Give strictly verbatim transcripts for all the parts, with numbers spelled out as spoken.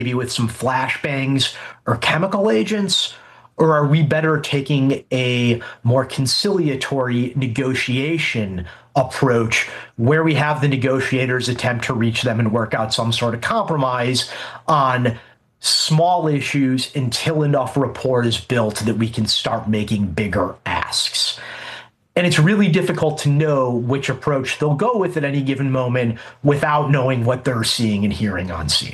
maybe with some flashbangs or chemical agents? Or are we better taking a more conciliatory negotiation approach where we have the negotiators attempt to reach them and work out some sort of compromise on small issues until enough rapport is built that we can start making bigger asks? And it's really difficult to know which approach they'll go with at any given moment without knowing what they're seeing and hearing on scene.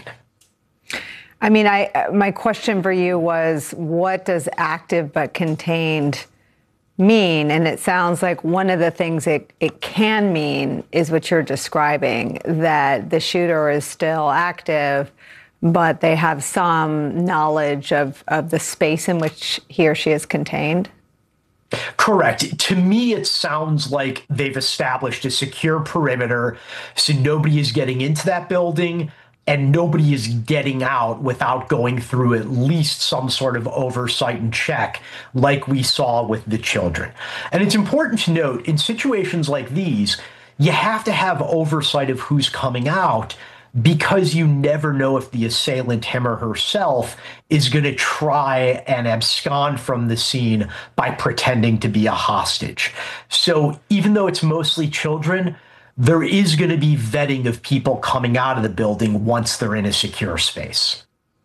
I mean, I my question for you was, what does active but contained mean? And it sounds like one of the things it, it can mean is what you're describing, that the shooter is still active, but they have some knowledge of, of the space in which he or she is contained. Correct. To me, it sounds like they've established a secure perimeter, so nobody is getting into that building and nobody is getting out without going through at least some sort of oversight and check like we saw with the children. And it's important to note, in situations like these, you have to have oversight of who's coming out, because you never know if the assailant, him or herself, is going to try and abscond from the scene by pretending to be a hostage. So even though it's mostly children, there is going to be vetting of people coming out of the building once they're in a secure space.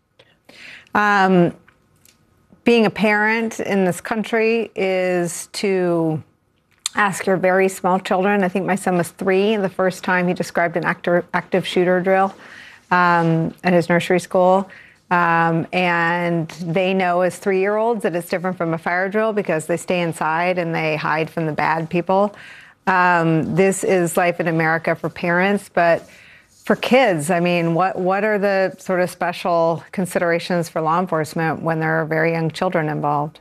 Um, being a parent in this country is to ask your very small children. I think my son was three the first time he described an active, active shooter drill um, at his nursery school. Um, and they know as three-year-olds that it's different from a fire drill because they stay inside and they hide from the bad people. Um, this is life in America for parents, but for kids, I mean, what, what are the sort of special considerations for law enforcement when there are very young children involved?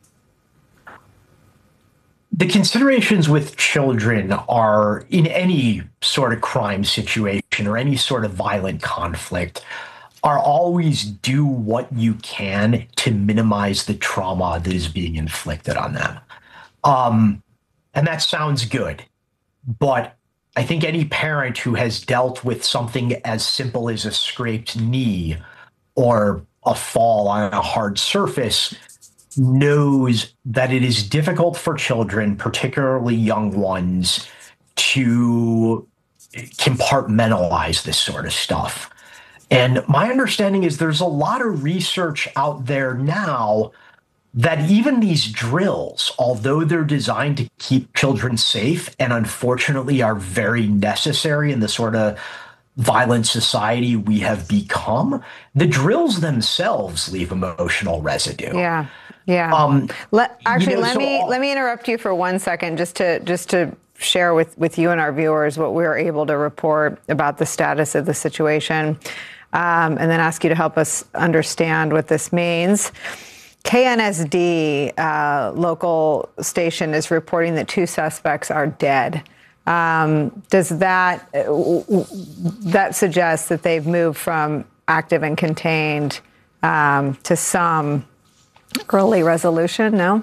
The considerations with children are, in any sort of crime situation or any sort of violent conflict, are always do what you can to minimize the trauma that is being inflicted on them. Um, and that sounds good, but I think any parent who has dealt with something as simple as a scraped knee or a fall on a hard surface knows that it is difficult for children, particularly young ones, to compartmentalize this sort of stuff. And my understanding is there's a lot of research out there now that even these drills, although they're designed to keep children safe and unfortunately are very necessary in the sort of violent society we have become, the drills themselves leave emotional residue. Yeah. Yeah. Um, let, actually, you know, let so me all, let me interrupt you for one second, just to just to share with, with you and our viewers what we were able to report about the status of the situation, um, and then ask you to help us understand what this means. K N S D uh, local station is reporting that two suspects are dead. Um, does that that suggest that they've moved from active and contained um, to some early resolution? No?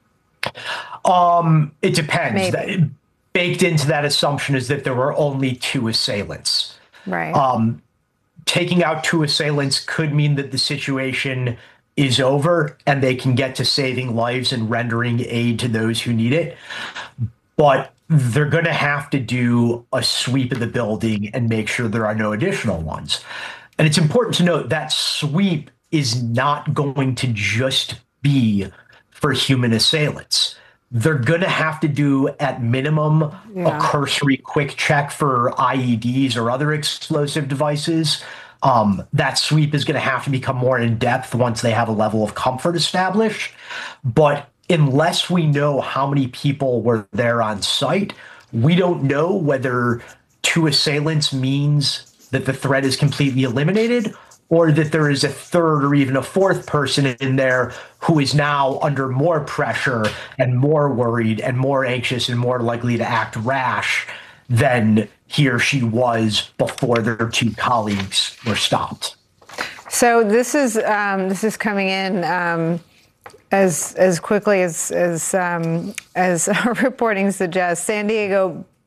Um, it depends. Maybe. Baked into that assumption is that there were only two assailants. Right. Um, taking out two assailants could mean that the situation is over and they can get to saving lives and rendering aid to those who need it. But they're going to have to do a sweep of the building and make sure there are no additional ones. And it's important to note that sweep is not going to just be for human assailants. They're going to have to do, at minimum, yeah. a cursory quick check for I E Ds or other explosive devices. Um, that sweep is going to have to become more in-depth once they have a level of comfort established. But unless we know how many people were there on site, we don't know whether two assailants means that the threat is completely eliminated or that there is a third or even a fourth person in there who is now under more pressure and more worried and more anxious and more likely to act rash than he or she was before their two colleagues were stopped. So this is um, this is coming in um, as as quickly as as um, as our reporting suggests. San Diego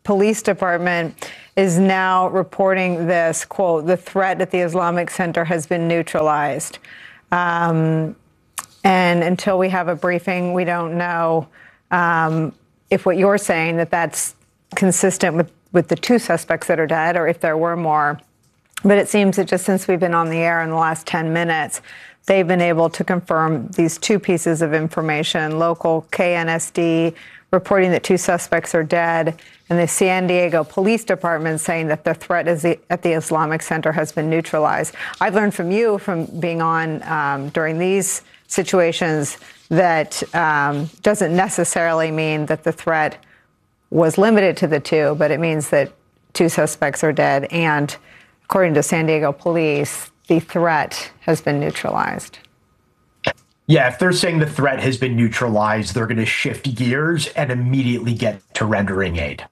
Police Department is now reporting this, quote, "The threat at the Islamic Center has been neutralized." Um, and until we have a briefing, we don't know um, if what you're saying, that that's consistent with, with the two suspects that are dead, or if there were more. But it seems that just since we've been on the air in the last ten minutes, they've been able to confirm these two pieces of information: local K N S D reporting that two suspects are dead, and the San Diego Police Department saying that the threat is the, at the Islamic Center has been neutralized. I've learned from you, from being on um, during these situations, that um, doesn't necessarily mean that the threat was limited to the two, but it means that two suspects are dead, and according to San Diego police, the threat has been neutralized. Yeah, if they're saying the threat has been neutralized, they're going to shift gears and immediately get to rendering aid.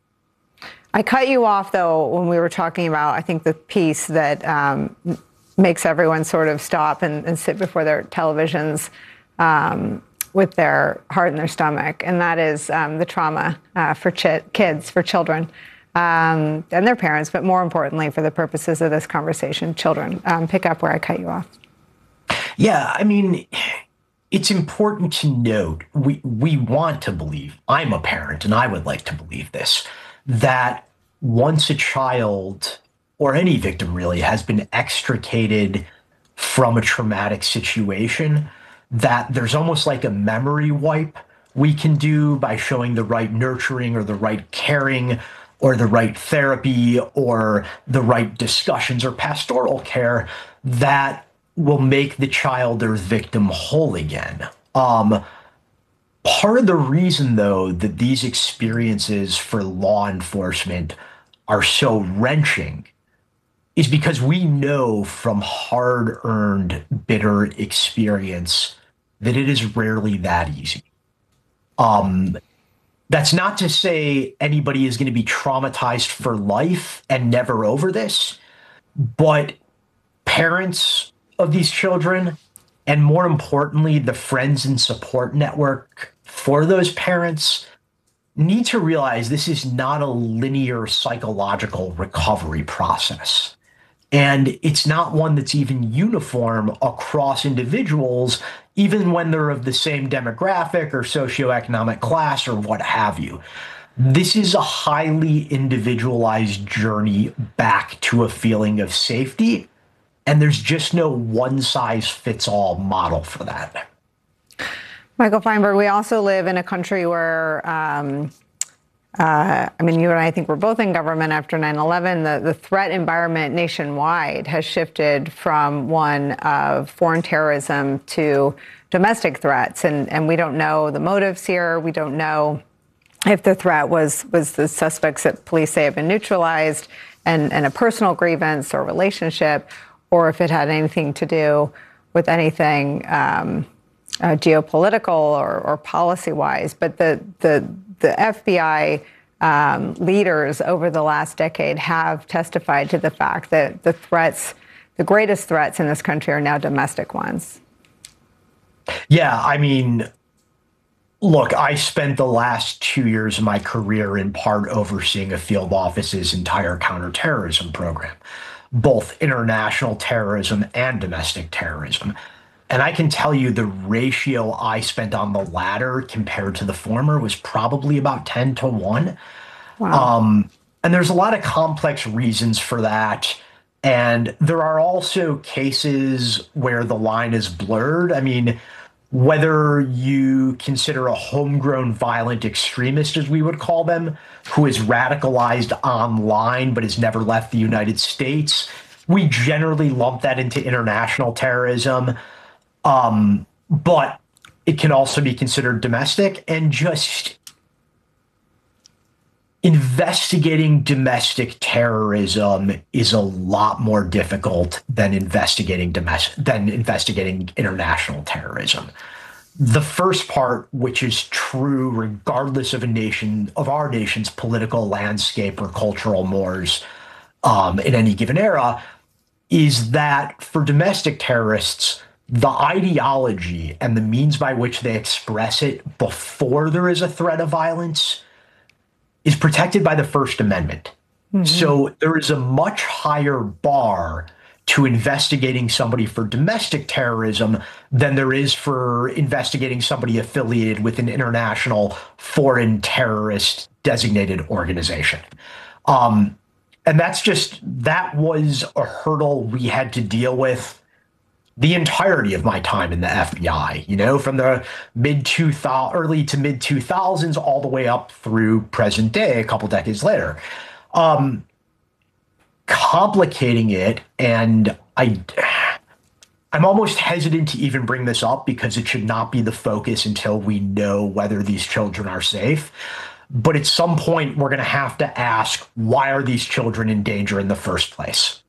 I cut you off, though, when we were talking about, I think, the piece that um, makes everyone sort of stop and, and sit before their televisions um, with their heart in their stomach, and that is um, the trauma uh, for ch- kids, for children, um, and their parents, but more importantly, for the purposes of this conversation, children. Um, pick up where I cut you off. Yeah, I mean, it's important to note, we, we want to believe, I'm a parent and I would like to believe this, that once a child, or any victim really, has been extricated from a traumatic situation, that there's almost like a memory wipe we can do by showing the right nurturing or the right caring or the right therapy or the right discussions or pastoral care that will make the child or victim whole again. Um, part of the reason, though, that these experiences for law enforcement are so wrenching is because we know from hard-earned, bitter experience that it is rarely that easy. Um, that's not to say anybody is going to be traumatized for life and never over this, but parents of these children, and more importantly, the friends and support network for those parents, need to realize this is not a linear psychological recovery process. And it's not one that's even uniform across individuals, even when they're of the same demographic or socioeconomic class or what have you. This is a highly individualized journey back to a feeling of safety. And there's just no one-size-fits-all model for that. Michael Feinberg, we also live in a country where, um, uh, I mean, you and I think we're both in government after nine eleven. The, the threat environment nationwide has shifted from one of foreign terrorism to domestic threats. And, and we don't know the motives here. We don't know if the threat was, was the suspects that police say have been neutralized and, and a personal grievance or relationship, or if it had anything to do with anything um, uh, geopolitical or, or policy-wise. But the the the F B I um, leaders over the last decade have testified to the fact that the threats, the greatest threats in this country, are now domestic ones. Yeah, I mean, look, I spent the last two years of my career in part overseeing a field office's entire counterterrorism program, both international terrorism and domestic terrorism. And I can tell you the ratio I spent on the latter compared to the former was probably about ten to one. Wow. Um, and there's a lot of complex reasons for that. And there are also cases where the line is blurred. I mean, whether you consider a homegrown violent extremist, as we would call them, who is radicalized online but has never left the United States, we generally lump that into international terrorism. Um, but it can also be considered domestic, and just investigating domestic terrorism is a lot more difficult than investigating domestic than investigating international terrorism. The first part, which is true regardless of a nation of our nation's political landscape or cultural mores um, in any given era, is that for domestic terrorists, the ideology and the means by which they express it before there is a threat of violence is protected by the First Amendment. Mm-hmm. So there is a much higher bar to investigating somebody for domestic terrorism than there is for investigating somebody affiliated with an international foreign terrorist designated organization. Um, and that's just, that was a hurdle we had to deal with the entirety of my time in the F B I, you know, from the mid two thousand, early to mid two thousands, all the way up through present day, a couple decades later. Um, complicating it, and I, I'm almost hesitant to even bring this up because it should not be the focus until we know whether these children are safe. But at some point, we're going to have to ask, why are these children in danger in the first place?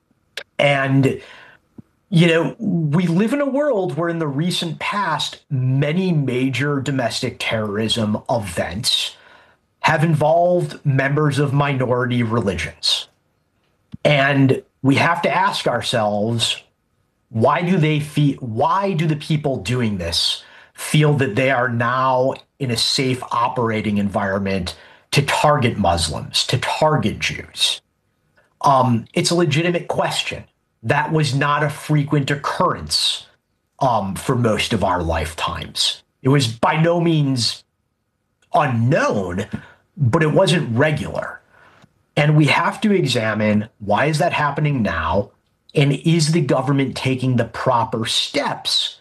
And you know, we live in a world where in the recent past, many major domestic terrorism events have involved members of minority religions. And we have to ask ourselves, why do they feel, why do the people doing this feel that they are now in a safe operating environment to target Muslims, to target Jews? Um, it's a legitimate question. That was not a frequent occurrence um, for most of our lifetimes. It was by no means unknown, but it wasn't regular. And we have to examine, why is that happening now? And is the government taking the proper steps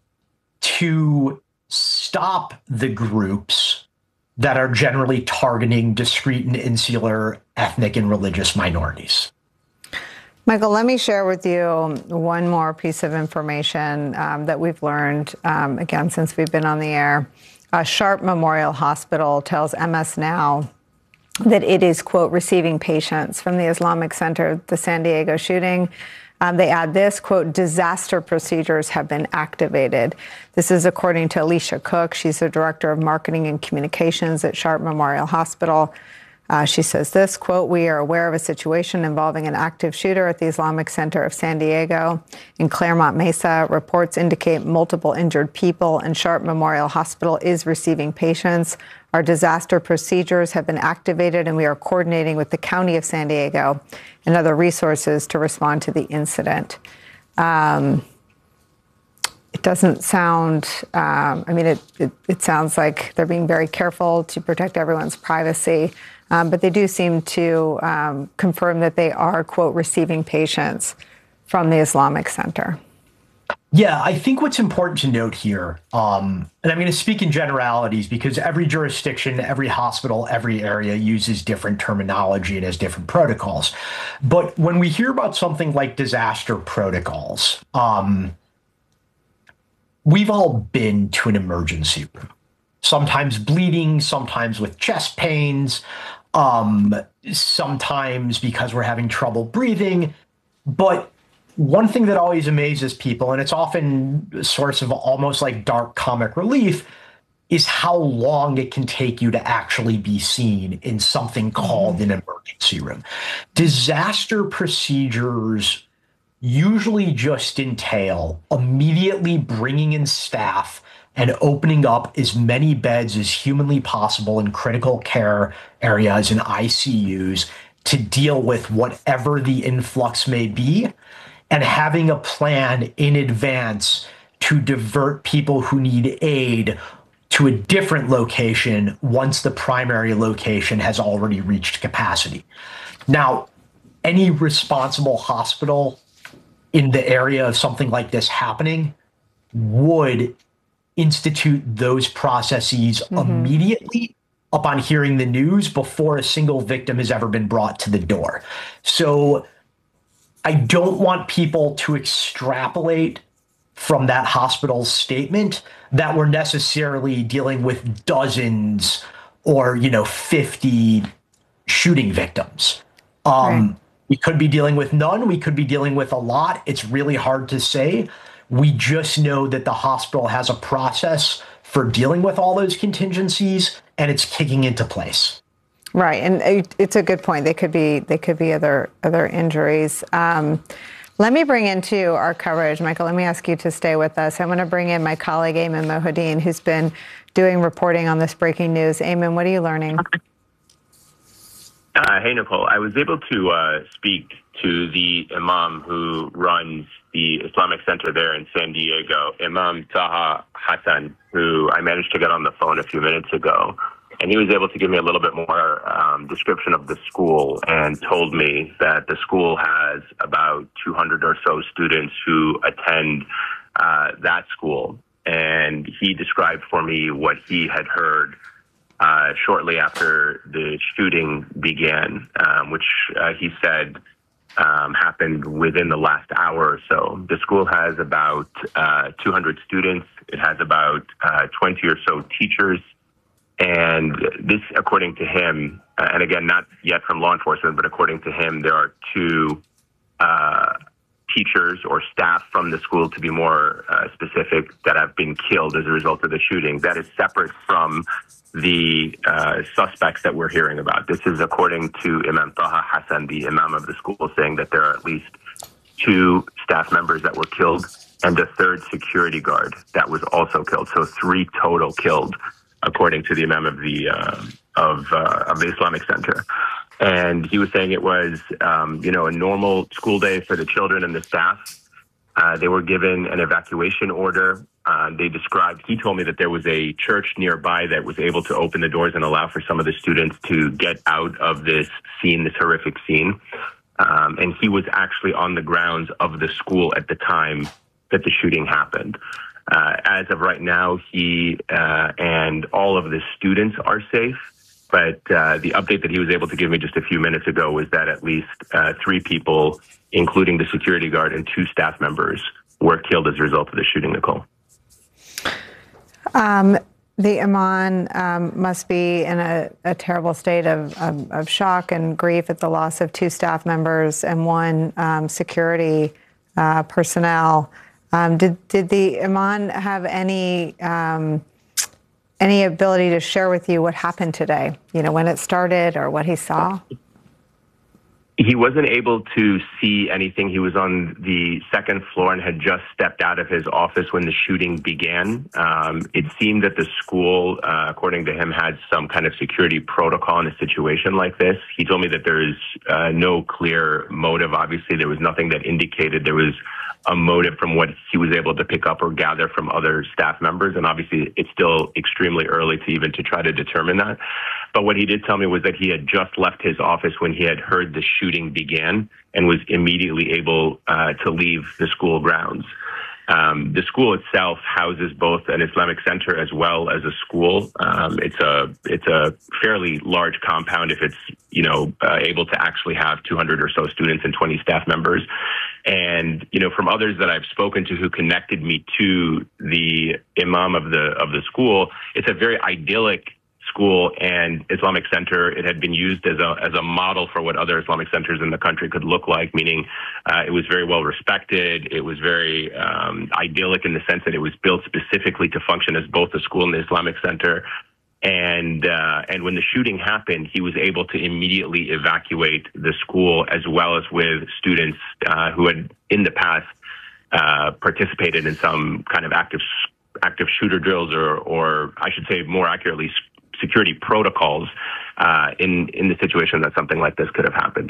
to stop the groups that are generally targeting discrete and insular ethnic and religious minorities? Michael, let me share with you one more piece of information um, that we've learned, um, again, since we've been on the air. Uh, Sharp Memorial Hospital tells M S Now that it is, quote, receiving patients from the Islamic Center, the San Diego shooting. Um, they add this, quote, disaster procedures have been activated. This is according to Alicia Cook. She's the director of marketing and communications at Sharp Memorial Hospital. Uh, she says this, quote, we are aware of a situation involving an active shooter at the Islamic Center of San Diego in Claremont Mesa. Reports indicate multiple injured people, and Sharp Memorial Hospital is receiving patients. Our disaster procedures have been activated, and we are coordinating with the County of San Diego and other resources to respond to the incident. Um, It doesn't sound, um, I mean, it, it, it sounds like they're being very careful to protect everyone's privacy, um, but they do seem to um, confirm that they are, quote, receiving patients from the Islamic Center. Yeah, I think what's important to note here, um, and I'm going to speak in generalities because every jurisdiction, every hospital, every area uses different terminology and has different protocols. But when we hear about something like disaster protocols, um, we've all been to an emergency room, sometimes bleeding, sometimes with chest pains, um, sometimes because we're having trouble breathing. But one thing that always amazes people, and it's often a source of almost like dark comic relief, is how long it can take you to actually be seen in something called an emergency room. Disaster procedures usually just entail immediately bringing in staff and opening up as many beds as humanly possible in critical care areas and I C Us to deal with whatever the influx may be, and having a plan in advance to divert people who need aid to a different location once the primary location has already reached capacity. Now, any responsible hospital in the area of something like this happening would institute those processes mm-hmm. immediately upon hearing the news before a single victim has ever been brought to the door. So I don't want people to extrapolate from that hospital's statement that we're necessarily dealing with dozens or, you know, fifty shooting victims. Um, right. We could be dealing with none. We could be dealing with a lot. It's really hard to say. We just know that the hospital has a process for dealing with all those contingencies, and it's kicking into place. Right, and it's a good point. They could be they could be other other injuries. Um, let me bring into our coverage, Michael. Let me ask you to stay with us. I'm going to bring in my colleague Ayman Mohyeldin, who's been doing reporting on this breaking news. Ayman, what are you learning? Uh, hey, Nicole. I was able to uh, speak to the imam who runs the Islamic Center there in San Diego, Imam Taha Hassan, who I managed to get on the phone a few minutes ago. And he was able to give me a little bit more um, description of the school and told me that the school has about two hundred or so students who attend uh, that school. And he described for me what he had heard Uh, shortly after the shooting began, um, which uh, he said um, happened within the last hour or so. The school has about uh, two hundred students. It has about uh, twenty or so teachers. And this, according to him, uh, and again, not yet from law enforcement, but according to him, there are two uh, teachers or staff from the school, to be more uh, specific, that have been killed as a result of the shooting. That is separate from the uh, suspects that we're hearing about. This is according to Imam Taha Hassan, the imam of the school, saying that there are at least two staff members that were killed and a third security guard that was also killed. So three total killed, according to the imam of the uh, of uh, of the Islamic Center. And he was saying it was, um, you know, a normal school day for the children and the staff. Uh, they were given an evacuation order. Uh, they described, he told me that there was a church nearby that was able to open the doors and allow for some of the students to get out of this scene, this horrific scene. Um, and he was actually on the grounds of the school at the time that the shooting happened. Uh, as of right now, he uh, and all of the students are safe. But uh, the update that he was able to give me just a few minutes ago was that at least uh, three people, including the security guard and two staff members, were killed as a result of the shooting, Nicole. Um, the Imam um, must be in a, a terrible state of, of, of shock and grief at the loss of two staff members and one um, security uh, personnel. Um, did, did the Imam have any... Um, Any ability to share with you what happened today, you know, when it started or what he saw? He wasn't able to see anything. He was on the second floor and had just stepped out of his office when the shooting began. Um, it seemed that the school, uh, according to him, had some kind of security protocol in a situation like this. He told me that there is uh, no clear motive. Obviously, there was nothing that indicated there was a motive from what he was able to pick up or gather from other staff members. And obviously, it's still extremely early to even to try to determine that. But what he did tell me was that he had just left his office when he had heard the shooting began and was immediately able uh, to leave the school grounds. Um, the school itself houses both an Islamic Center as well as a school. Um, it's a it's a fairly large compound if it's you know uh, able to actually have two hundred or so students and twenty staff members. And you know from others that I've spoken to who connected me to the imam of the of the school, it's a very idyllic school and Islamic Center. It had been used as a as a model for what other Islamic centers in the country could look like, meaning uh, it was very well respected. It was very um, idyllic in the sense that it was built specifically to function as both a school and the Islamic Center. And uh, and when the shooting happened, he was able to immediately evacuate the school as well as with students uh, who had in the past uh, participated in some kind of active active shooter drills or or I should say more accurately security protocols uh, in, in the situation that something like this could have happened.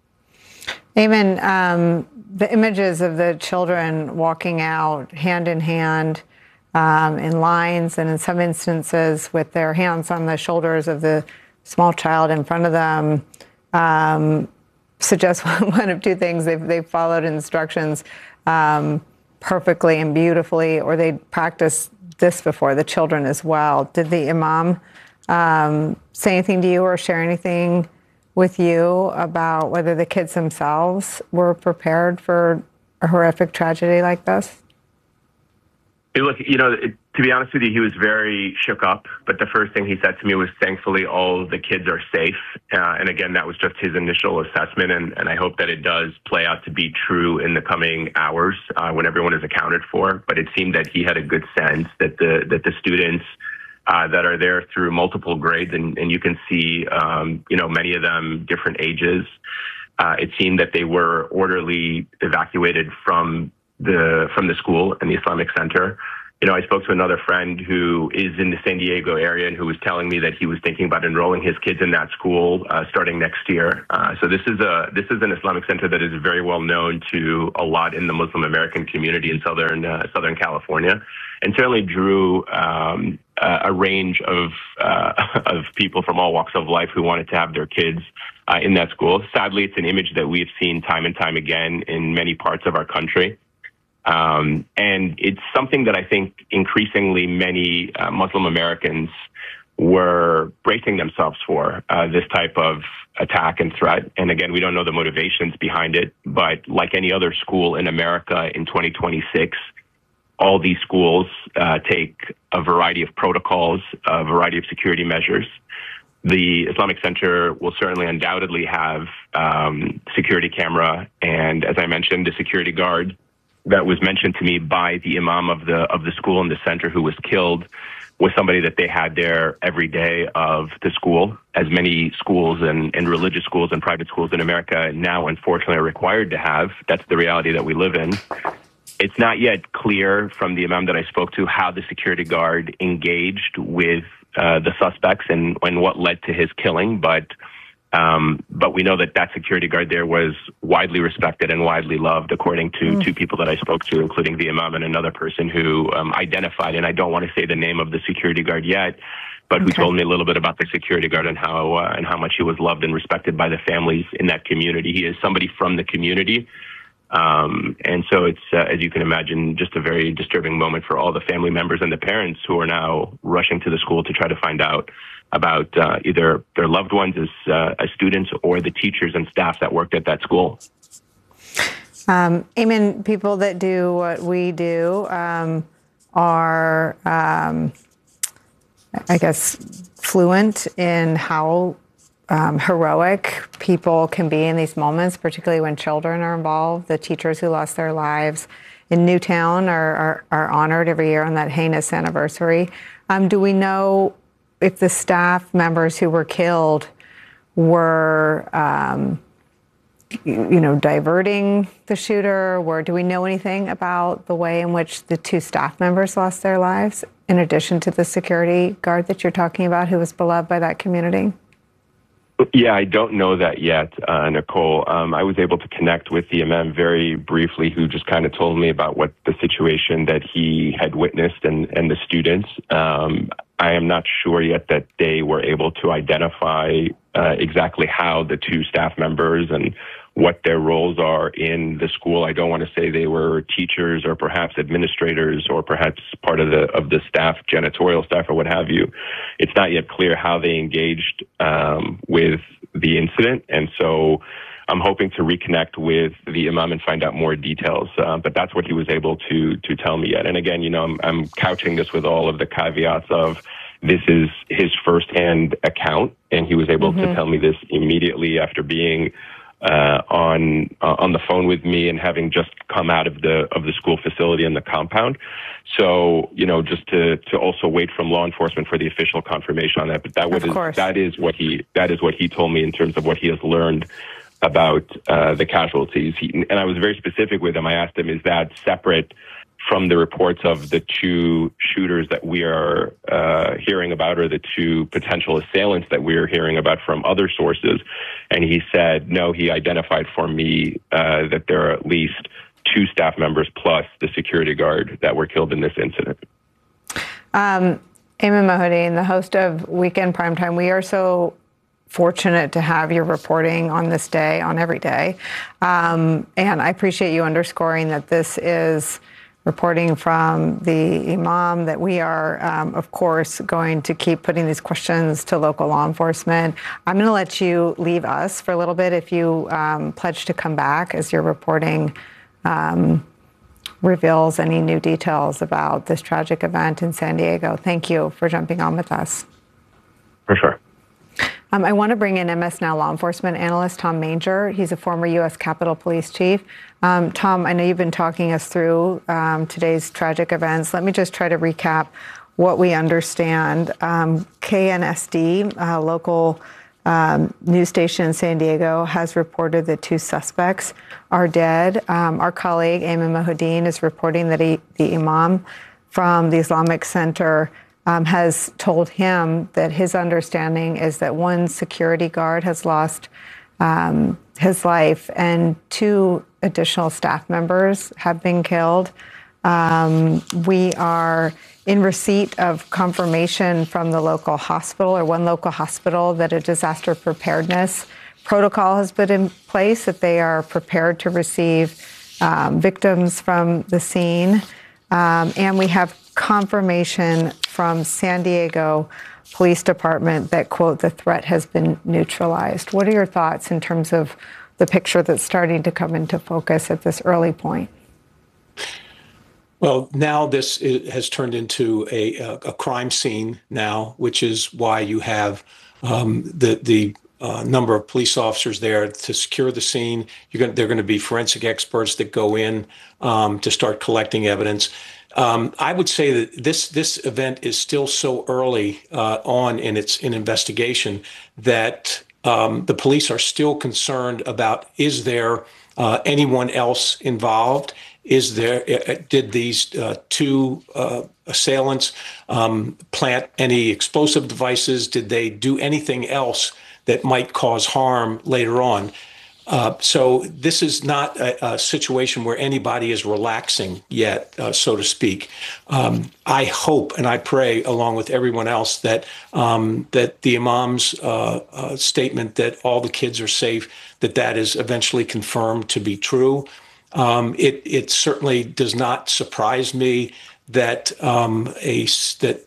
Ayman, um, the images of the children walking out hand in hand um, in lines and in some instances with their hands on the shoulders of the small child in front of them um, suggest one of two things. They've, they've followed instructions um, perfectly and beautifully, or they practiced this before, the children as well. Did the imam Um, say anything to you or share anything with you about whether the kids themselves were prepared for a horrific tragedy like this? Hey, look, you know, it, to be honest with you, he was very shook up. But the first thing he said to me was, thankfully, all the kids are safe. Uh, and again, that was just his initial assessment. And, and I hope that it does play out to be true in the coming hours uh, when everyone is accounted for. But it seemed that he had a good sense that the that the students Uh, that are there through multiple grades, and, and you can see, um, you know, many of them different ages. Uh, it seemed that they were orderly evacuated from the from the school and the Islamic Center, you know, I spoke to another friend who is in the San Diego area and who was telling me that he was thinking about enrolling his kids in that school uh, starting next year. Uh, so this is a this is an Islamic center that is very well known to a lot in the Muslim American community in Southern uh, Southern California, and certainly drew um, a, a range of uh, of people from all walks of life who wanted to have their kids uh, in that school. Sadly, it's an image that we've seen time and time again in many parts of our country. Um, and it's something that I think increasingly many uh, Muslim Americans were bracing themselves for, uh, this type of attack and threat. And again, we don't know the motivations behind it, but like any other school in America in twenty twenty-six, all these schools uh, take a variety of protocols, a variety of security measures. The Islamic Center will certainly undoubtedly have um, security camera, and as I mentioned, the security guard that was mentioned to me by the imam of the of the school and the center who was killed was somebody that they had there every day of the school, as many schools and, and religious schools and private schools in America now unfortunately are required to have. That's the reality that we live in. It's not yet clear from the imam that I spoke to how the security guard engaged with uh, the suspects and, and what led to his killing, but Um, but we know that that security guard there was widely respected and widely loved, according to mm. two people that I spoke to, including the imam and another person who um, identified, and I don't want to say the name of the security guard yet, but okay. who told me a little bit about the security guard and how uh, and how much he was loved and respected by the families in that community. He is somebody from the community. Um, and so it's, uh, as you can imagine, just a very disturbing moment for all the family members and the parents who are now rushing to the school to try to find out about uh, either their loved ones as, uh, as students or the teachers and staff that worked at that school. Um, Ayman, people that do what we do um, are, um, I guess, fluent in how um, heroic people can be in these moments, particularly when children are involved. The teachers who lost their lives in Newtown are, are, are honored every year on that heinous anniversary. Um, do we know if the staff members who were killed were, um, you know, diverting the shooter? Or do we know anything about the way in which the two staff members lost their lives, in addition to the security guard that you're talking about, who was beloved by that community? Yeah, I don't know that yet, uh, Nicole. Um, I was able to connect with the imam very briefly, who just kind of told me about what the situation that he had witnessed and, and the students. Um, I am not sure yet that they were able to identify uh, exactly how the two staff members and what their roles are in the school. I don't want to say they were teachers or perhaps administrators or perhaps part of the of the staff, janitorial staff or what have you. It's not yet clear how they engaged um, with the incident. And so I'm hoping to reconnect with the imam and find out more details. Uh, but that's what he was able to to tell me yet. And again, you know, I'm, I'm couching this with all of the caveats of this is his firsthand account, and he was able mm-hmm. to tell me this immediately after being uh, on uh, on the phone with me and having just come out of the of the school facility and the compound. So, you know, just to to also wait from law enforcement for the official confirmation on that. But that was that is what he that is what he told me in terms of what he has learned about uh, the casualties. He, and I was very specific with him. I asked him, is that separate from the reports of the two shooters that we are uh, hearing about, or the two potential assailants that we are hearing about from other sources? And he said, no, he identified for me uh, that there are at least two staff members plus the security guard that were killed in this incident. Um, Ayman Mohyeldin, the host of Weekend Primetime, we are so fortunate to have your reporting on this day, on every day. Um, and I appreciate you underscoring that this is reporting from the imam, that we are, um, of course, going to keep putting these questions to local law enforcement. I'm going to let you leave us for a little bit if you um, pledge to come back as your reporting um, reveals any new details about this tragic event in San Diego. Thank you for jumping on with us. For sure. Um, I want to bring in M S Now law enforcement analyst Tom Manger. He's a former U S Capitol Police chief. Um, Tom, I know you've been talking us through um, today's tragic events. Let me just try to recap what we understand. Um, K N S D, a local um, news station in San Diego, has reported that two suspects are dead. Um, our colleague, Ayman Mohyeldin, is reporting that he, the imam from the Islamic Center um, has told him that his understanding is that one security guard has lost um, his life and two additional staff members have been killed. Um, we are in receipt of confirmation from the local hospital, or one local hospital, that a disaster preparedness protocol has been in place, that they are prepared to receive um, victims from the scene. Um, and we have confirmation from San Diego Police Department that, quote, the threat has been neutralized. What are your thoughts in terms of the picture that's starting to come into focus at this early point? Well, now this is, has turned into a, a crime scene now, which is why you have um, the the uh, number of police officers there to secure the scene. You're going, they're going to be forensic experts that go in um, to start collecting evidence. Um, I would say that this this event is still so early uh, on in its in investigation that um, the police are still concerned about, is there uh, anyone else involved? Is there, did these uh, two uh, assailants um, plant any explosive devices? Did they do anything else that might cause harm later on? Uh, so this is not a, a situation where anybody is relaxing yet, uh, so to speak. Um, I hope and I pray, along with everyone else, that um, that the imam's uh, uh, statement that all the kids are safe, that that is eventually confirmed to be true. Um, it, it certainly does not surprise me that um, a that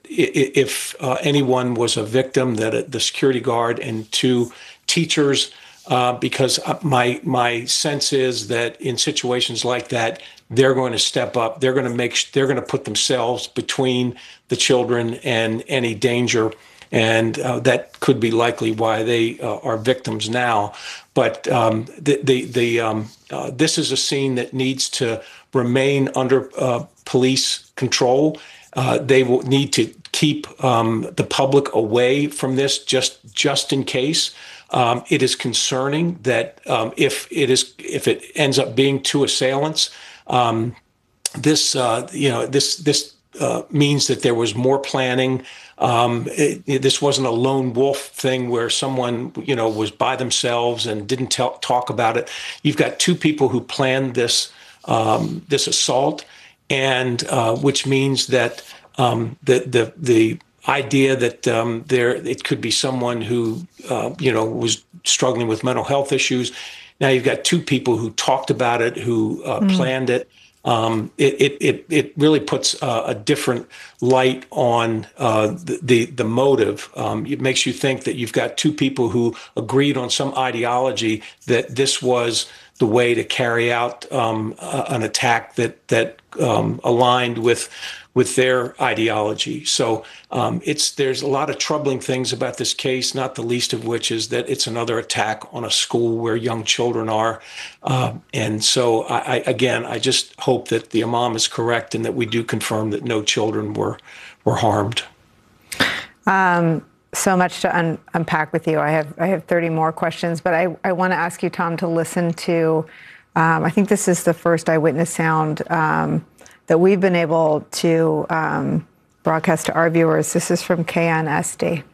if uh, anyone was a victim, that the security guard and two teachers, uh, because my my sense is that in situations like that, they're going to step up. They're going to make they're going to put themselves between the children and any danger. And uh, that could be likely why they uh, are victims now. But um, the the, the um, uh, this is a scene that needs to remain under uh, police control. Uh, they will need to keep um, the public away from this, just just in case. Um, it is concerning that um, if it is if it ends up being two assailants, um, this uh, you know this this uh, means that there was more planning. Um, it, it, this wasn't a lone wolf thing where someone, you know, was by themselves and didn't tell, talk about it. You've got two people who planned this um, this assault, and uh, which means that um, the the the idea that um, there it could be someone who uh, you know was struggling with mental health issues. Now you've got two people who talked about it, who uh, mm. planned it. Um, it, it, it, it really puts uh, a different light on uh, the, the, the motive. Um, it makes you think that you've got two people who agreed on some ideology that this was the way to carry out um, uh, an attack that, that um, aligned with with their ideology. So um, it's there's a lot of troubling things about this case, not the least of which is that it's another attack on a school where young children are. Uh, and so, I, I, again, I just hope that the imam is correct and that we do confirm that no children were were harmed. Um, so much to un- unpack with you. I have I have thirty more questions, but I, I want to ask you, Tom, to listen to, um, I think this is the first eyewitness sound um, that we've been able to um, broadcast to our viewers. This is from K N S D.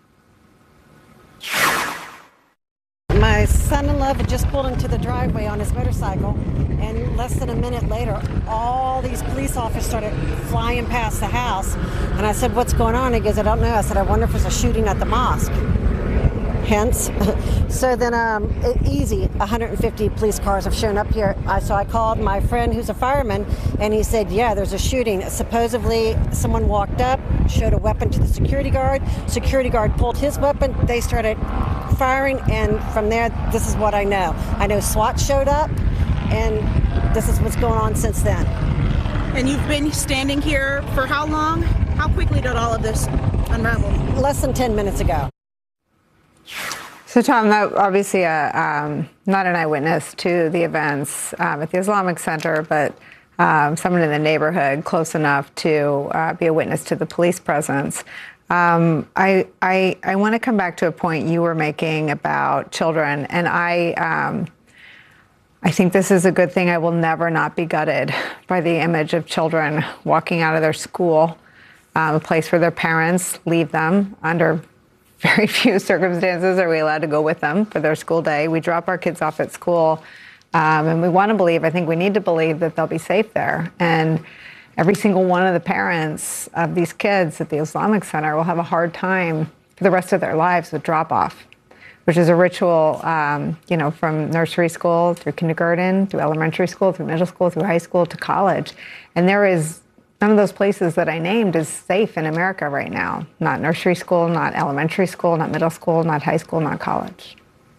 My son-in-law had just pulled into the driveway on his motorcycle, and less than a minute later, all these police officers started flying past the house. And I said, "What's going on?" He goes, "I don't know." I said, "I wonder if there's a shooting at the mosque." Hence, so then um, it, easy, one hundred fifty police cars have shown up here. I, so I called my friend who's a fireman, and he said, yeah, there's a shooting. Supposedly, someone walked up, showed a weapon to the security guard. Security guard pulled his weapon. They started firing, and from there, this is what I know. I know SWAT showed up, and this is what's going on since then. And you've been standing here for how long? How quickly did all of this unravel? Less than ten minutes ago. So, Tom, that obviously uh, um, not an eyewitness to the events um, at the Islamic Center, but um, someone in the neighborhood close enough to uh, be a witness to the police presence. Um, I, I, I want to come back to a point you were making about children, and I, um, I think this is a good thing. I will never not be gutted by the image of children walking out of their school, um, a place where their parents leave them. Under very few circumstances are we allowed to go with them for their school day. We drop our kids off at school, um, and we want to believe, I think we need to believe that they'll be safe there. And every single one of the parents of these kids at the Islamic Center will have a hard time for the rest of their lives with drop-off, which is a ritual, um, you know, from nursery school through kindergarten, through elementary school, through middle school, through high school, to college. And there is, none of those places that I named is safe in America right now. Not nursery school, not elementary school, not middle school, not high school, not college.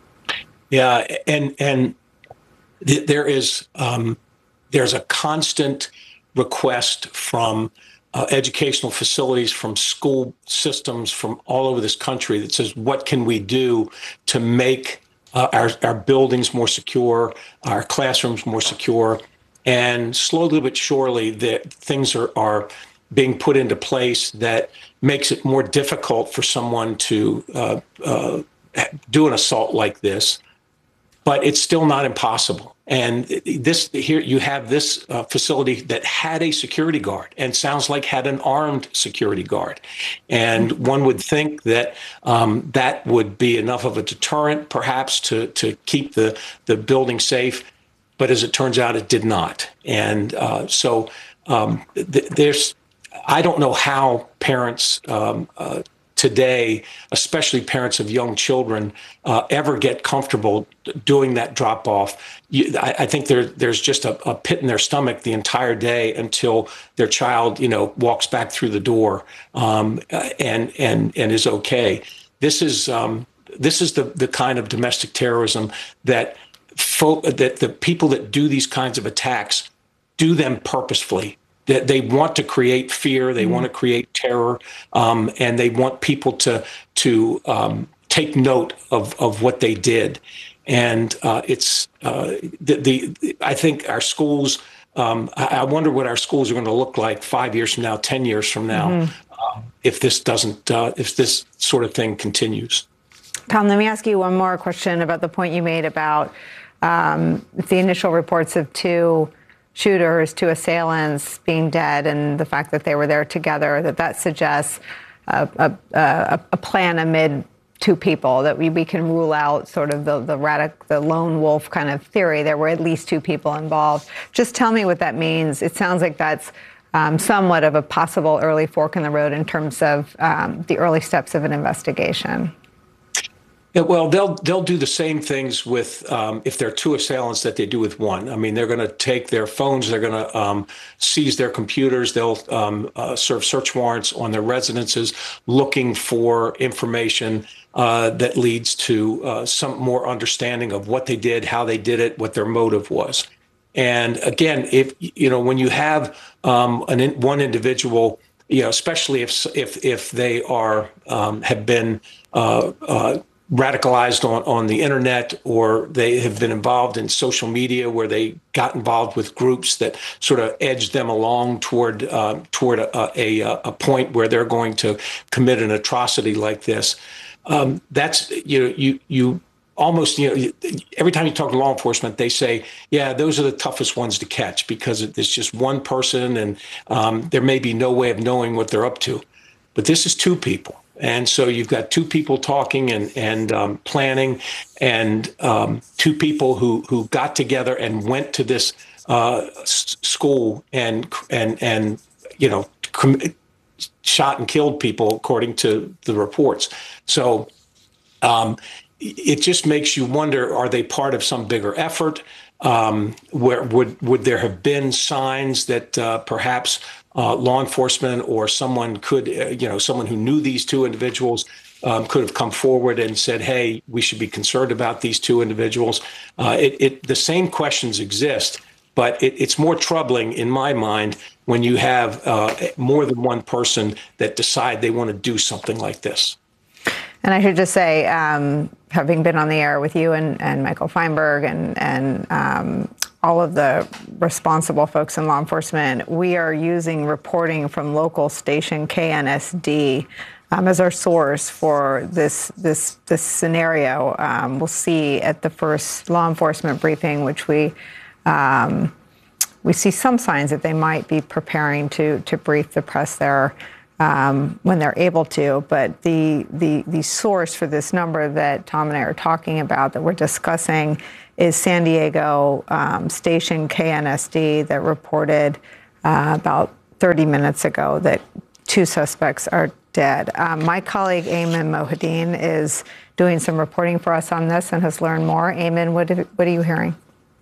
Yeah, and and th- there is um, there's a constant request from uh, educational facilities, from school systems, from all over this country that says, what can we do to make uh, our, our buildings more secure, our classrooms more secure? And slowly but surely, the, things are, are being put into place that makes it more difficult for someone to uh, uh, do an assault like this. But it's still not impossible. And this here you have this uh, facility that had a security guard, and sounds like had an armed security guard. And one would think that um, that would be enough of a deterrent, perhaps, to to keep the the building safe. But as it turns out, it did not. And uh, so um, th- there's, I don't know how parents um, uh, today, especially parents of young children, uh, ever get comfortable doing that drop off. You, I, I think there, there's just a, a pit in their stomach the entire day until their child, you know, walks back through the door um, and and and is okay. This is um, this is the the kind of domestic terrorism that folk that the people that do these kinds of attacks do them purposefully. That they want to create fear, they mm-hmm. want to create terror, um, and they want people to to um, take note of of what they did. And uh, it's uh, the, the I think our schools. Um, I, I wonder what our schools are going to look like five years from now, ten years from now, mm-hmm. uh, if this doesn't uh, if this sort of thing continues. Tom, let me ask you one more question about the point you made about um, the initial reports of two shooters, two assailants being dead, and the fact that they were there together, that that suggests a, a, a, a plan amid two people, that we, we can rule out sort of the the, radic, the lone wolf kind of theory. There were at least two people involved. Just tell me what that means. It sounds like that's um, somewhat of a possible early fork in the road in terms of um, the early steps of an investigation. Yeah, well, they'll they'll do the same things with um, if there are two assailants that they do with one. I mean, they're going to take their phones, they're going to um, seize their computers, they'll um, uh, serve search warrants on their residences, looking for information uh, that leads to uh, some more understanding of what they did, how they did it, what their motive was. And again, if you know when you have um, an in, one individual, you know, especially if if if they are um, have been uh, uh, radicalized on, on the internet, or they have been involved in social media where they got involved with groups that sort of edged them along toward uh, toward a, a, a point where they're going to commit an atrocity like this. Um, that's, you know, you you almost, you know, every time you talk to law enforcement, they say, yeah, those are the toughest ones to catch because it's just one person and um, there may be no way of knowing what they're up to. But this is two people. And so you've got two people talking and and um, planning, and um, two people who who got together and went to this uh, s- school and and and you know com- shot and killed people according to the reports. So um, it just makes you wonder: are they part of some bigger effort? Um, where would would there have been signs that uh, perhaps Uh, law enforcement or someone could, uh, you know, someone who knew these two individuals um, could have come forward and said, hey, we should be concerned about these two individuals. Uh, it, it, the same questions exist, but it, it's more troubling in my mind when you have uh, more than one person that decide they want to do something like this. And I should just say, um, having been on the air with you and, and Michael Feinberg and, and um, all of the responsible folks in law enforcement, we are using reporting from local station K N S D um, as our source for this this this scenario. Um, we'll see at the first law enforcement briefing, which we um, we see some signs that they might be preparing to to brief the press there um, when they're able to. But the the the source for this number that Tom and I are talking about, that we're discussing, is San Diego um, station K N S D that reported uh, about thirty minutes ago that two suspects are dead. Um, my colleague Ayman Mohideen is doing some reporting for us on this and has learned more. Ayman, what, what are you hearing?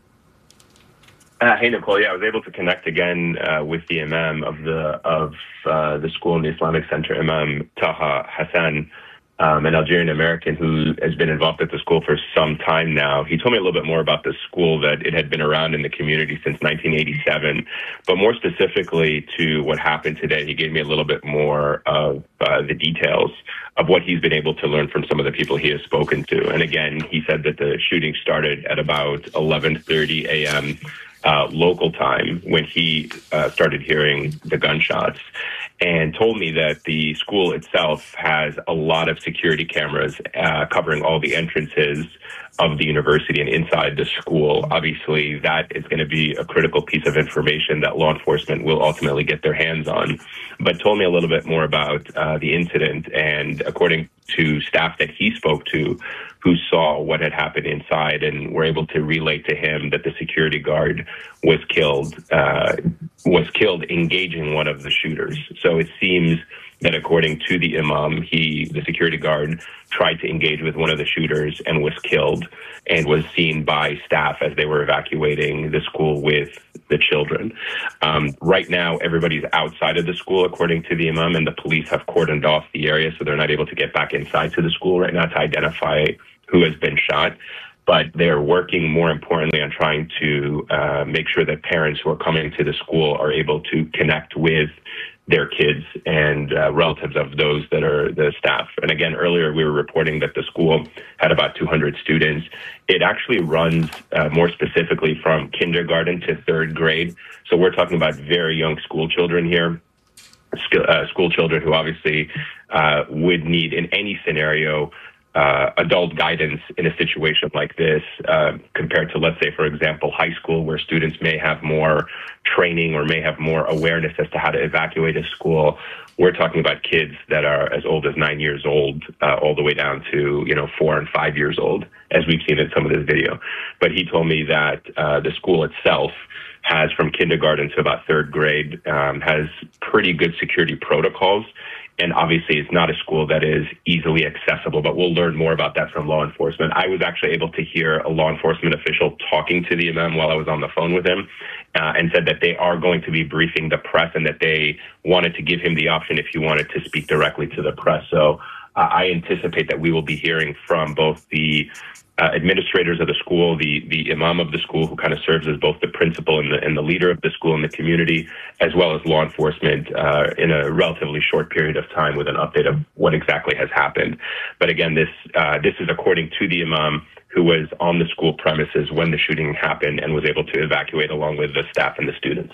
Uh, hey, Nicole. Yeah, I was able to connect again uh, with the imam of the of uh, the school in the Islamic Center, Imam Taha Hassan, um, an Algerian American who has been involved at the school for some time now. He told me a little bit more about the school, that it had been around in the community since nineteen eighty-seven. But more specifically to what happened today, he gave me a little bit more of uh, the details of what he's been able to learn from some of the people he has spoken to. And again, he said that the shooting started at about eleven thirty a.m. Uh, local time when he uh, started hearing the gunshots, and told me that the school itself has a lot of security cameras uh, covering all the entrances of the university and inside the school. Obviously, that is going to be a critical piece of information that law enforcement will ultimately get their hands on. But told me a little bit more about uh, the incident, and according to staff that he spoke to, who saw what had happened inside and were able to relay to him that the security guard was killed, uh, was killed engaging one of the shooters. So it seems that according to the imam, he, the security guard, tried to engage with one of the shooters and was killed, and was seen by staff as they were evacuating the school with the children. Um, right now, everybody's outside of the school, according to the imam, and the police have cordoned off the area, so they're not able to get back inside to the school right now to identify who has been shot. But they're working, more importantly, on trying to uh, make sure that parents who are coming to the school are able to connect with their kids and uh, relatives of those that are the staff. And again, earlier we were reporting that the school had about two hundred students. It actually runs uh, more specifically from kindergarten to third grade. So we're talking about very young school children here, Sk- uh, school children who obviously uh, would need, in any scenario, Uh, adult guidance in a situation like this, uh, compared to, let's say, for example, high school, where students may have more training or may have more awareness as to how to evacuate a school. We're talking about kids that are as old as nine years old, uh, all the way down to, you know, four and five years old, as we've seen in some of this video. But he told me that uh, the school itself has, from kindergarten to about third grade, um, has pretty good security protocols. And obviously, it's not a school that is easily accessible, but we'll learn more about that from law enforcement. I was actually able to hear a law enforcement official talking to the imam while I was on the phone with him, uh, and said that they are going to be briefing the press, and that they wanted to give him the option if he wanted to speak directly to the press. So uh, I anticipate that we will be hearing from both the Uh, administrators of the school, the the imam of the school, who kind of serves as both the principal and the, and the leader of the school in the community, as well as law enforcement, uh, in a relatively short period of time, with an update of what exactly has happened. But again, this uh, this is according to the imam, who was on the school premises when the shooting happened and was able to evacuate along with the staff and the students.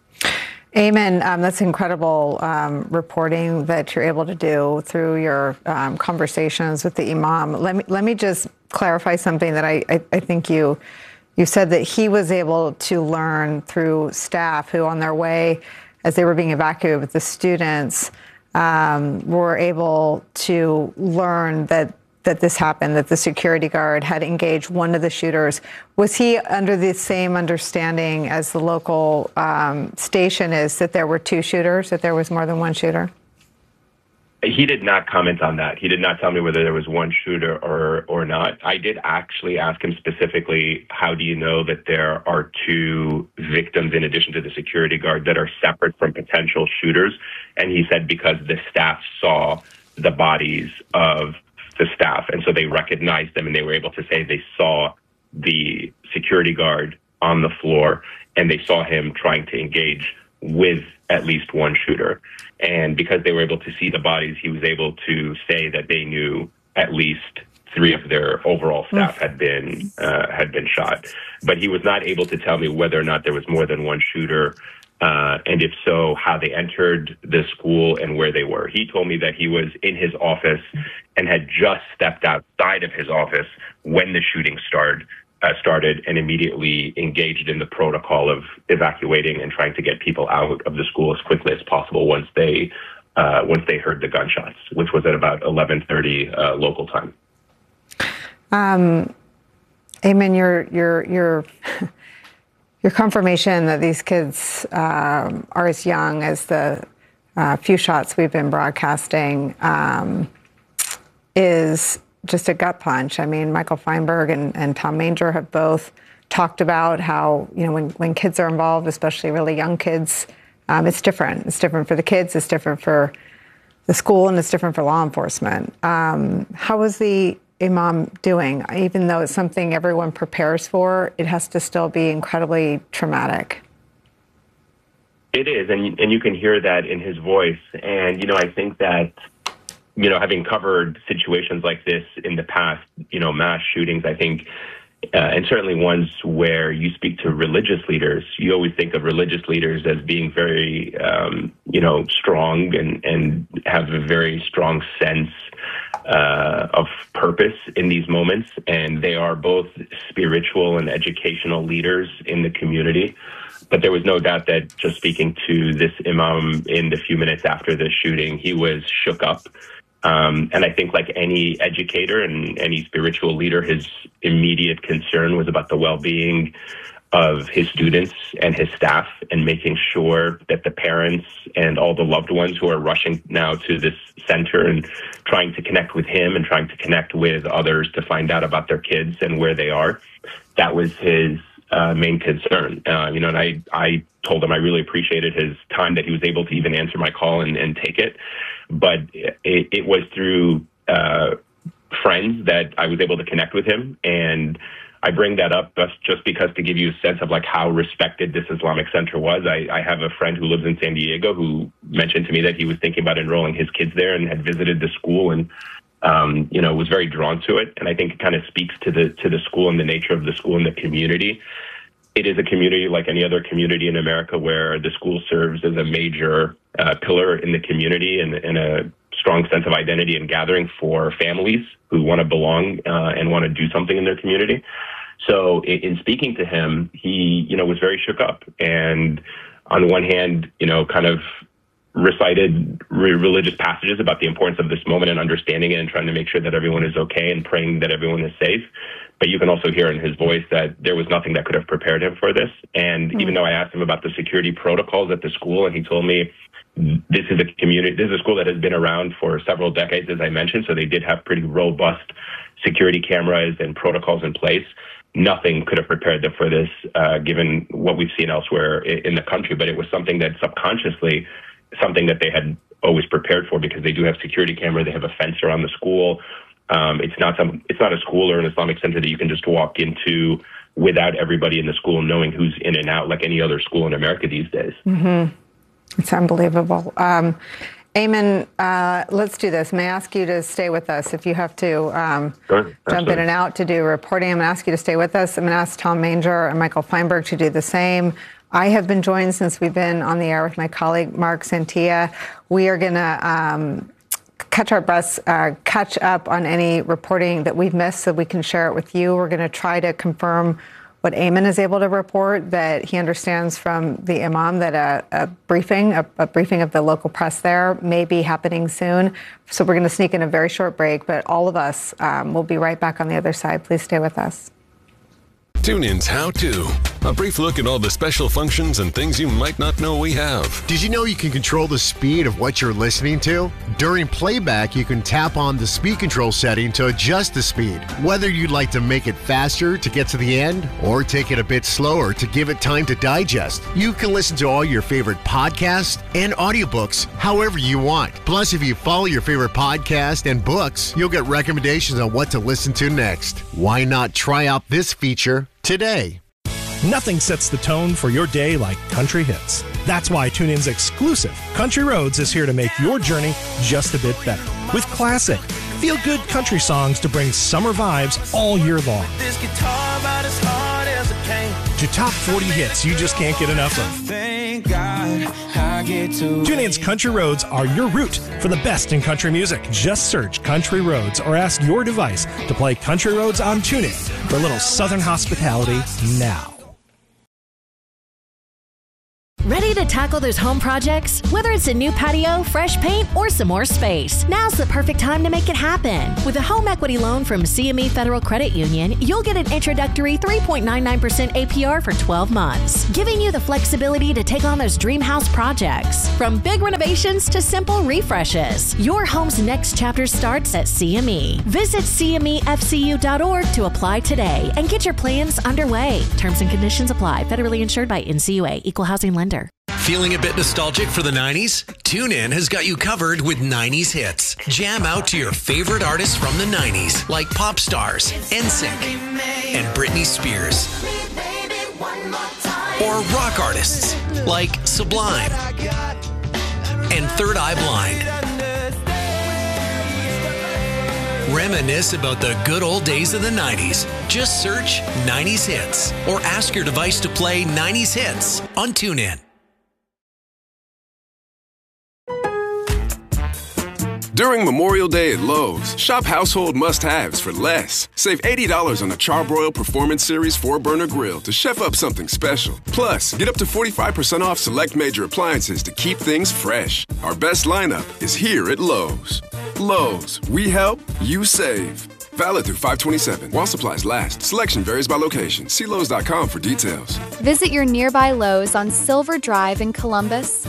Ayman, um, that's incredible um, reporting that you're able to do through your um, conversations with the imam. Let me let me just clarify something that I, I, I think you you said, that he was able to learn through staff who, on their way, as they were being evacuated with the students, um, were able to learn that that this happened, that the security guard had engaged one of the shooters. Was he under the same understanding as the local um, station is, that there were two shooters, that there was more than one shooter? He did not comment on that. He did not tell me whether there was one shooter or or not. I did actually ask him specifically, how do you know that there are two victims in addition to the security guard that are separate from potential shooters? And he said because the staff saw the bodies of the staff, and so they recognized them, and they were able to say they saw the security guard on the floor, and they saw him trying to engage with at least one shooter. And because they were able to see the bodies, he was able to say that they knew at least three of their overall staff had been uh, had been shot. But he was not able to tell me whether or not there was more than one shooter. Uh, and if so, how they entered the school and where they were. He told me that he was in his office and had just stepped outside of his office when the shooting started, uh, started and immediately engaged in the protocol of evacuating and trying to get people out of the school as quickly as possible once they uh, once they heard the gunshots, which was at about eleven thirty uh, local time. Um, Ayman, your your your your confirmation that these kids um, are as young as the uh, few shots we've been broadcasting um, is just a gut punch. I mean, Michael Feinberg and, and Tom Manger have both talked about how, you know, when, when kids are involved, especially really young kids, um, it's different. It's different for the kids, it's different for the school, and it's different for law enforcement. Um, how is the imam doing? Even though it's something everyone prepares for, it has to still be incredibly traumatic. It is, and, and you can hear that in his voice. And, you know, I think that, you know, having covered situations like this in the past, you know, mass shootings, I think, uh, and certainly ones where you speak to religious leaders, you always think of religious leaders as being very, um, you know, strong and, and have a very strong sense uh, of purpose in these moments. And they are both spiritual and educational leaders in the community. But there was no doubt that just speaking to this imam in the few minutes after the shooting, he was shook up. Um, and I think like any educator and any spiritual leader, his immediate concern was about the well-being of his students and his staff, and making sure that the parents and all the loved ones who are rushing now to this center and trying to connect with him and trying to connect with others to find out about their kids and where they are, that was his uh, main concern. Uh, you know, and I, I told him I really appreciated his time that he was able to even answer my call and, and take it. But it, it was through uh, friends that I was able to connect with him. And I bring that up just, just because to give you a sense of like how respected this Islamic Center was. I, I have a friend who lives in San Diego who mentioned to me that he was thinking about enrolling his kids there and had visited the school and, um, you know, was very drawn to it. And I think it kind of speaks to the to the school and the nature of the school and the community. It is a community like any other community in America where the school serves as a major uh, pillar in the community and, and a strong sense of identity and gathering for families who want to belong uh, and want to do something in their community. So in, in speaking to him, he, you know, was very shook up. And on the one hand, you know, kind of recited re- religious passages about the importance of this moment and understanding it and trying to make sure that everyone is okay and praying that everyone is safe. But you can also hear in his voice that there was nothing that could have prepared him for this. And mm-hmm. even though I asked him about the security protocols at the school, and he told me this is a community, this is a school that has been around for several decades, as I mentioned, so they did have pretty robust security cameras and protocols in place. Nothing could have prepared them for this, uh, given what we've seen elsewhere in the country. But it was something that subconsciously, something that they had always prepared for, because they do have security camera, they have a fence around the school. Um, it's not some, it's not a school or an Islamic center that you can just walk into without everybody in the school knowing who's in and out, like any other school in America these days. Mm-hmm. It's unbelievable. Um, Ayman, uh, let's do this. May I ask you to stay with us if you have to um, sure, jump in and out to do reporting? I'm going to ask you to stay with us. I'm going to ask Tom Manger and Michael Feinberg to do the same. I have been joined since we've been on the air with my colleague, Mark Santia. We are going to um, catch our breaths, uh, catch up on any reporting that we've missed so we can share it with you. We're going to try to confirm what Ayman is able to report, that he understands from the imam that a, a briefing, a, a briefing of the local press there may be happening soon. So we're going to sneak in a very short break, but all of us um, will be right back on the other side. Please stay with us. TuneIn's How To. A brief look at all the special functions and things you might not know we have. Did you know you can control the speed of what you're listening to? During playback, you can tap on the speed control setting to adjust the speed. Whether you'd like to make it faster to get to the end or take it a bit slower to give it time to digest, you can listen to all your favorite podcasts and audiobooks however you want. Plus, if you follow your favorite podcast and books, you'll get recommendations on what to listen to next. Why not try out this feature today? Nothing sets the tone for your day like country hits. That's why TuneIn's exclusive Country Roads is here to make your journey just a bit better. With classic, feel-good country songs to bring summer vibes all year long. To top forty hits you just can't get enough of. thank God I get to. TuneIn's Country Roads are your route for the best in country music. Just search Country Roads or ask your device to play Country Roads on TuneIn for a little Southern hospitality now. Ready to tackle those home projects? Whether it's a new patio, fresh paint, or some more space, now's the perfect time to make it happen. With a home equity loan from C M E Federal Credit Union, you'll get an introductory three point nine nine percent A P R for twelve months, giving you the flexibility to take on those dream house projects. From big renovations to simple refreshes, your home's next chapter starts at C M E. Visit C M E F C U dot org to apply today and get your plans underway. Terms and conditions apply. Federally insured by N C U A, Equal Housing Lender. Feeling a bit nostalgic for the nineties? TuneIn has got you covered with nineties hits. Jam out to your favorite artists from the nineties, like pop stars, N Sync, and Britney Spears. Or rock artists, like Sublime and Third Eye Blind. Reminisce about the good old days of the nineties. Just search nineties hits or ask your device to play nineties hits on TuneIn. During Memorial Day at Lowe's, shop household must-haves for less. Save eighty dollars on a Charbroil Performance Series four burner grill to chef up something special. Plus, get up to forty-five percent off select major appliances to keep things fresh. Our best lineup is here at Lowe's. Lowe's, we help, you save. Valid through five twenty-seven. While supplies last. Selection varies by location. See Lowe's dot com for details. Visit your nearby Lowe's on Silver Drive in Columbus.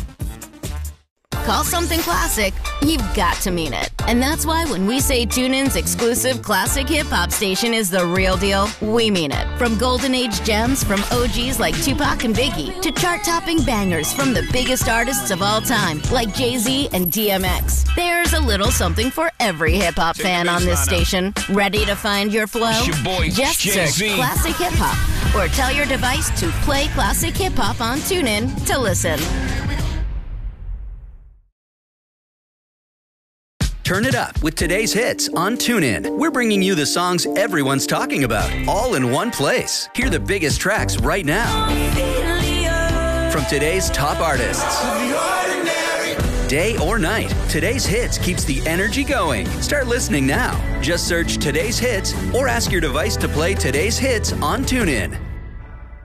Call something classic, you've got to mean it. And that's why when we say TuneIn's exclusive classic hip-hop station is the real deal, we mean it. From golden age gems from O Gs like Tupac and Biggie to chart-topping bangers from the biggest artists of all time like Jay-Z and D M X. There's a little something for every hip-hop fan on this station. Ready to find your flow? It's your boy, Just search Jay-Z. Classic Hip Hop or tell your device to play Classic Hip Hop on TuneIn to listen. Turn it up with today's hits on TuneIn. We're bringing you the songs everyone's talking about, all in one place. Hear the biggest tracks right now from today's top artists. Day or night, today's hits keeps the energy going. Start listening now. Just search today's hits or ask your device to play today's hits on TuneIn.